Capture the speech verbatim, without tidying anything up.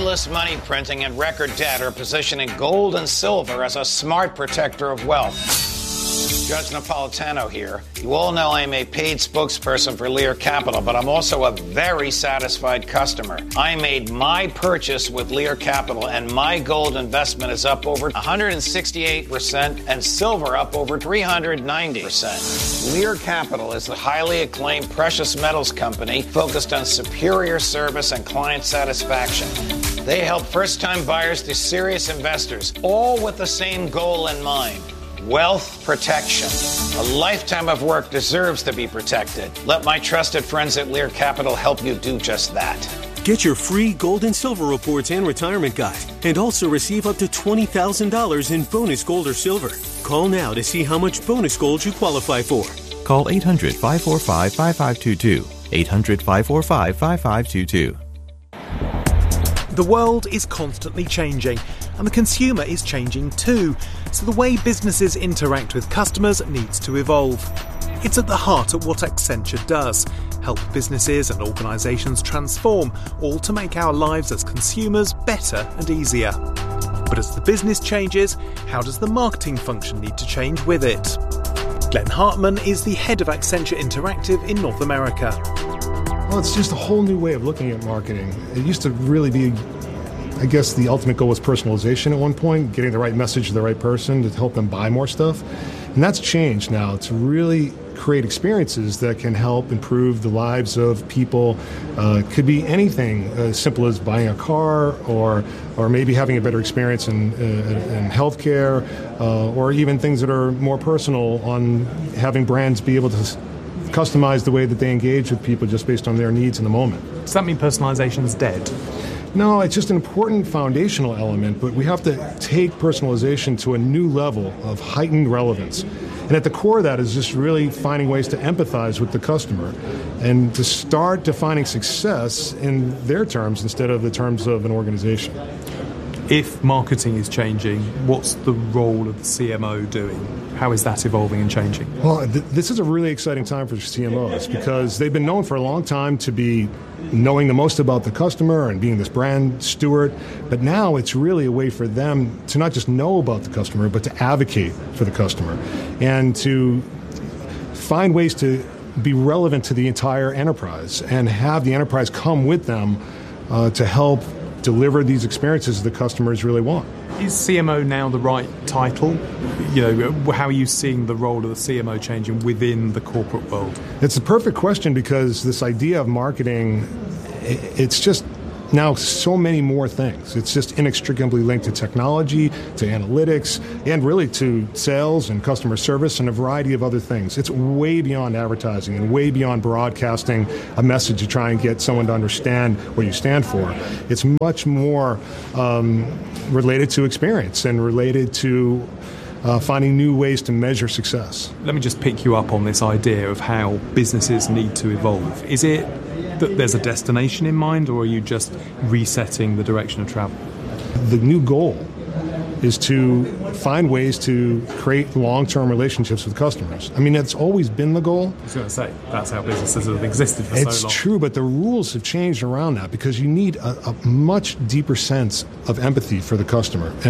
endless money printing and record debt are positioning gold and silver as a smart protector of wealth. Judge Napolitano here. You all know I'm a paid spokesperson for Lear Capital, but I'm also a very satisfied customer. I made my purchase with Lear Capital, and my gold investment is up over one hundred sixty-eight percent and silver up over three hundred ninety percent. Lear Capital is a highly acclaimed precious metals company focused on superior service and client satisfaction. They help first-time buyers to serious investors, all with the same goal in mind: wealth protection. A lifetime of work deserves to be protected. Let my trusted friends at Lear Capital help you do just that. Get your free gold and silver reports and retirement guide, and also receive up to twenty thousand dollars in bonus gold or silver. Call now to see how much bonus gold you qualify for. Call eight hundred, five four five, five five two two. eight hundred, five four five, five five two two. The world is constantly changing, and the consumer is changing too, so the way businesses interact with customers needs to evolve. It's at the heart of what Accenture does: help businesses and organisations transform, all to make our lives as consumers better and easier. But as the business changes, how does the marketing function need to change with it? Glenn Hartman is the head of Accenture Interactive in North America. Well, it's just a whole new way of looking at marketing. It used to really be, I guess the ultimate goal was personalization at one point, getting the right message to the right person to help them buy more stuff. And that's changed now to really create experiences that can help improve the lives of people. Uh, it could be anything as simple as buying a car, or or maybe having a better experience in, uh, in healthcare, uh, or even things that are more personal on having brands be able to customize the way that they engage with people just based on their needs in the moment. Does that mean personalization is dead? No, it's just an important foundational element, but we have to take personalization to a new level of heightened relevance. And at the core of that is just really finding ways to empathize with the customer and to start defining success in their terms instead of the terms of an organization. If marketing is changing, what's the role of the C M O doing? How is that evolving and changing? Well, th- this is a really exciting time for C M Os because they've been known for a long time to be knowing the most about the customer and being this brand steward. But now it's really a way for them to not just know about the customer, but to advocate for the customer and to find ways to be relevant to the entire enterprise and have the enterprise come with them uh, to help deliver these experiences the customers really want. Is C M O now the right title? You know, how are you seeing the role of the C M O changing within the corporate world? It's a perfect question because this idea of marketing, it's just now so many more things. It's just inextricably linked to technology, to analytics, and really to sales and customer service and a variety of other things. It's way beyond advertising and way beyond broadcasting a message to try and get someone to understand what you stand for. It's much more um, related to experience and related to uh, finding new ways to measure success. Let me just pick you up on this idea of how businesses need to evolve. Is it that there's a destination in mind, or are you just resetting the direction of travel? The new goal is to find ways to create long-term relationships with customers. I mean, that's always been the goal. I was going to say, that's how businesses have existed for it's so long. It's true, but the rules have changed around that because you need a, a much deeper sense of empathy for the customer.